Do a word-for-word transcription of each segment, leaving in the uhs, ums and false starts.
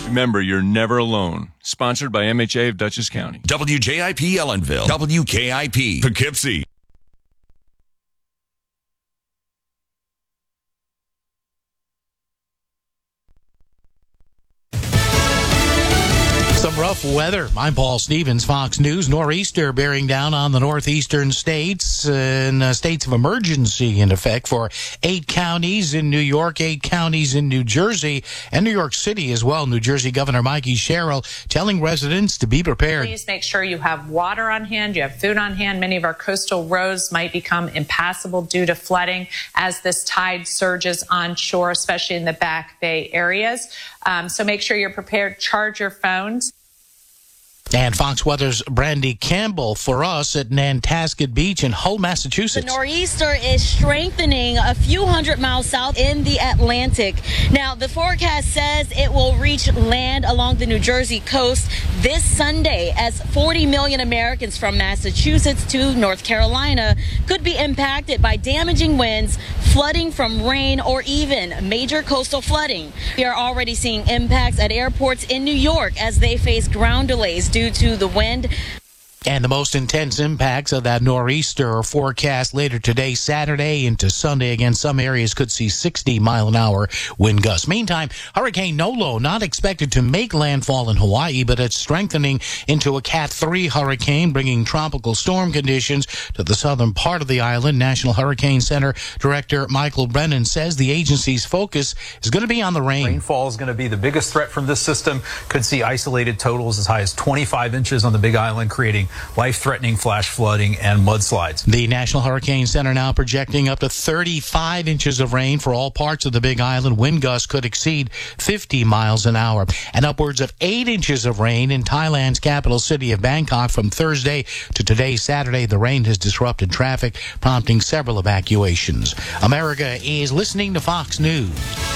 Remember, you're never alone. Sponsored by M H A of Dutchess County. W J I P Ellenville. W K I P Poughkeepsie. Some rough weather. I'm Paul Stevens, Fox News. Nor'easter bearing down on the northeastern states and uh, states of emergency in effect for eight counties in New York, eight counties in New Jersey, and New York City as well. New Jersey Governor Mikey Sherrill telling residents to be prepared. Please make sure you have water on hand, you have food on hand. Many of our coastal roads might become impassable due to flooding as this tide surges onshore, especially in the Back Bay areas. Um, so make sure you're prepared. Charge your phones. And Fox Weather's Brandy Campbell for us at Nantasket Beach in Hull, Massachusetts. The nor'easter is strengthening a few hundred miles south in the Atlantic. Now, the forecast says it will reach land along the New Jersey coast this Sunday as forty million Americans from Massachusetts to North Carolina could be impacted by damaging winds, flooding from rain, or even major coastal flooding. We are already seeing impacts at airports in New York as they face ground delays due to the wind. And the most intense impacts of that nor'easter are forecast later today, Saturday into Sunday. Again, some areas could see sixty mile an hour wind gusts. Meantime, Hurricane Nolo not expected to make landfall in Hawaii, but it's strengthening into a Cat three hurricane, bringing tropical storm conditions to the southern part of the island. National Hurricane Center Director Michael Brennan says the agency's focus is going to be on the rain. Rainfall is going to be the biggest threat from this system. Could see isolated totals as high as twenty-five inches on the Big Island, creating life-threatening flash flooding and mudslides. The National Hurricane Center now projecting up to thirty-five inches of rain for all parts of the Big Island. Wind gusts could exceed fifty miles an hour. And upwards of eight inches of rain in Thailand's capital city of Bangkok from Thursday to today, Saturday. The rain has disrupted traffic, prompting several evacuations. America is listening to Fox News.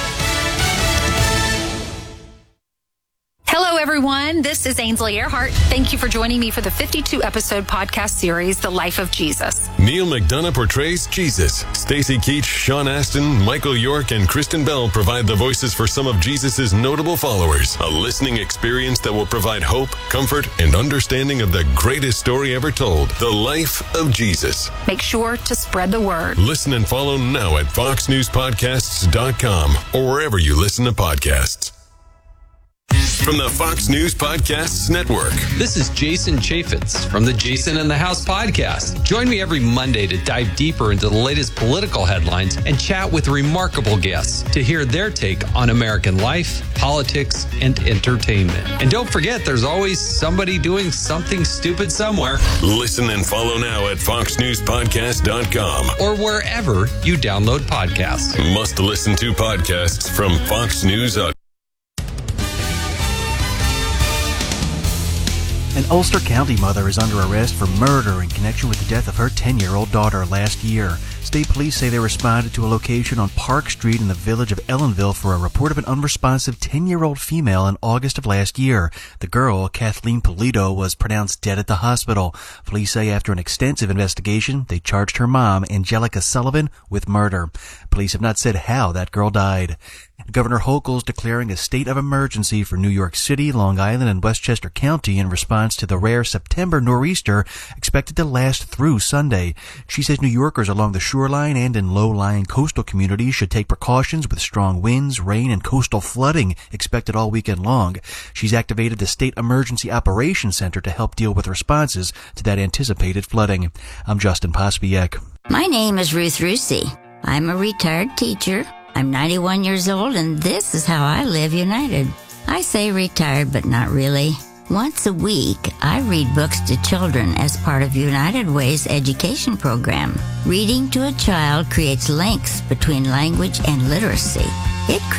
Hello, everyone. This is Ainsley Earhart. Thank you for joining me for the fifty-two episode podcast series, The Life of Jesus. Neil McDonough portrays Jesus. Stacy Keach, Sean Astin, Michael York, and Kristen Bell provide the voices for some of Jesus' notable followers. A listening experience that will provide hope, comfort, and understanding of the greatest story ever told, The Life of Jesus. Make sure to spread the word. Listen and follow now at fox news podcasts dot com or wherever you listen to podcasts. From the Fox News Podcasts Network. This is Jason Chaffetz from the Jason in the House podcast. Join me every Monday to dive deeper into the latest political headlines and chat with remarkable guests to hear their take on American life, politics, and entertainment. And don't forget, there's always somebody doing something stupid somewhere. Listen and follow now at fox news podcast dot com or wherever you download podcasts. Must listen to podcasts from Fox News. An Ulster County mother is under arrest for murder in connection with the death of her ten-year-old daughter last year. State police say they responded to a location on Park Street in the village of Ellenville for a report of an unresponsive ten-year-old female in August of last year. The girl, Kathleen Polito, was pronounced dead at the hospital. Police say after an extensive investigation, they charged her mom, Angelica Sullivan, with murder. Police have not said how that girl died. Governor Hochul's declaring a state of emergency for New York City, Long Island, and Westchester County in response to the rare September nor'easter expected to last through Sunday. She says New Yorkers along the shoreline and in low-lying coastal communities should take precautions with strong winds, rain, and coastal flooding expected all weekend long. She's activated the State Emergency Operations Center to help deal with responses to that anticipated flooding. I'm Justin Pospiek. My name is Ruth Rusi. I'm a retired teacher. I'm ninety-one years old, and this is how I live United. I say retired, but not really. Once a week, I read books to children as part of United Way's education program. Reading to a child creates links between language and literacy. It creates